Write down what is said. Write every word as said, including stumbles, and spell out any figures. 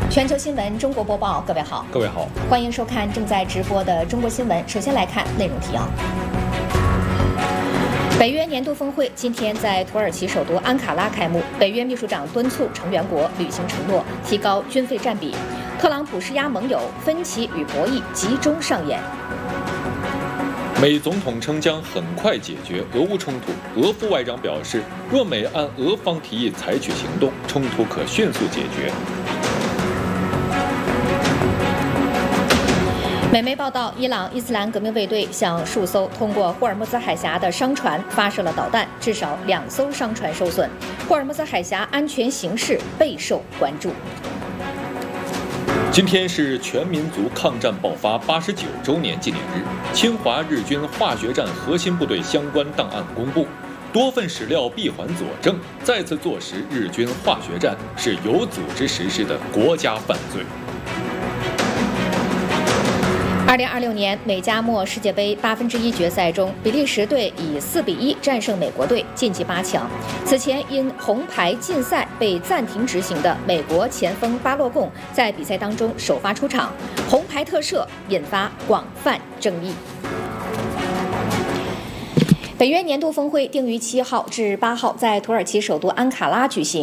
全球新闻中国播报，各位好， 各位好， 欢迎收看正在直播的中国新闻。首先来看内容提要。北约年度峰会今天在土耳其首都安卡拉开幕，北约秘书长敦促成员国履行承诺，提高军费占比。特朗普施压盟友，分歧与博弈集中上演。 美总统称将很快解决俄乌冲突，俄副外长表示，若美按俄方提议采取行动，冲突可迅速解决。 美媒报道，伊朗伊斯兰革命卫队向数艘通过霍尔木兹海峡的商船发射了导弹，至少两艘商船受损。霍尔木兹海峡安全形势备受关注。 今天是全民族抗战爆发八十九周年纪念日，侵华日军化学战核心部队相关档案公布，多份史料闭环佐证，再次坐实日军化学战是有组织实施的国家犯罪。 二零二六年美加墨世界杯八分之一决赛中，比利时队以四比一战胜美国队，晋级八强。此前因红牌禁赛被暂停执行的美国前锋巴洛贡在比赛当中首发出场，红牌特赦引发广泛争议。北约年度峰会定于七号至八号在土耳其首都安卡拉举行。